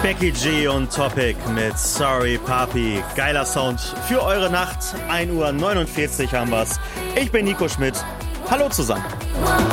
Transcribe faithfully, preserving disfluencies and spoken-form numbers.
Becky G und Topic mit Sorry Papi. Geiler Sound für eure Nacht. ein Uhr neunundvierzig haben wir's. Ich bin Nico Schmidt. Hallo zusammen.